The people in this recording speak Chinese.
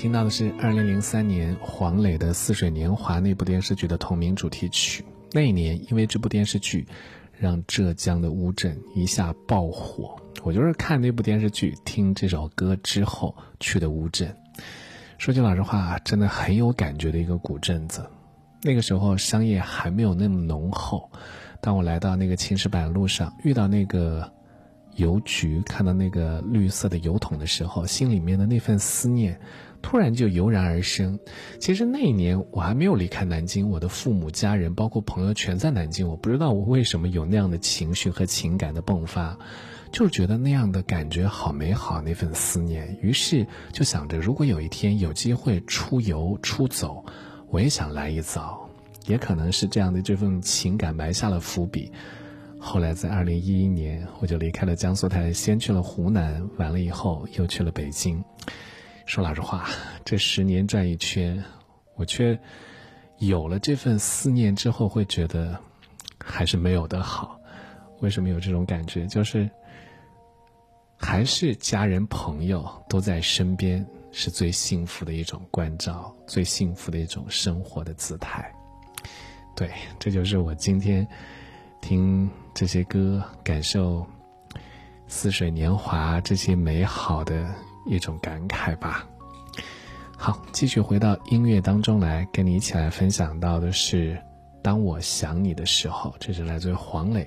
听到的是2003年黄磊的《似水年华》那部电视剧的同名主题曲。那一年因为这部电视剧让浙江的乌镇一下爆火，我就是看那部电视剧听这首歌之后去的乌镇。说句老实话，真的很有感觉的一个古镇子。那个时候商业还没有那么浓厚，当我来到那个青石板路上，遇到那个邮局，看到那个绿色的邮筒的时候，心里面的那份思念突然就油然而生。其实那一年我还没有离开南京，我的父母家人包括朋友全在南京，我不知道我为什么有那样的情绪和情感的迸发，就是觉得那样的感觉好美好，那份思念。于是就想着，如果有一天有机会出游出走，我也想来一遭。也可能是这样的这份情感埋下了伏笔，后来在2011年我就离开了江苏台，先去了湖南，完了以后又去了北京。说老实话，这10年转一圈，我却有了这份思念之后会觉得还是没有的好。为什么有这种感觉？就是还是家人朋友都在身边，是最幸福的一种关照，最幸福的一种生活的姿态。对，这就是我今天听这些歌，感受似水年华这些美好的一种感慨吧。好，继续回到音乐当中来，跟你一起来分享到的是当我想你的时候，这是来自于黄磊